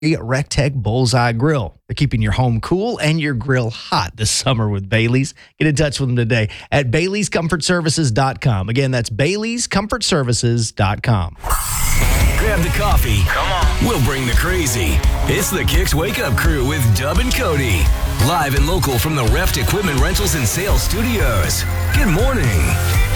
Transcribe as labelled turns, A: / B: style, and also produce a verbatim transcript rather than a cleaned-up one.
A: Rectech Bullseye Grill. They're keeping your home cool and your grill hot this summer with Bailey's. Get in touch with them today at Baileys Comfort Services dot com. Again, that's Baileys Comfort Services dot com.
B: Grab the coffee. Come on. We'll bring the crazy. It's the Kicks Wake Up Crew with Dub and Cody. Live and local from the Reft Equipment Rentals and Sales Studios. Good morning.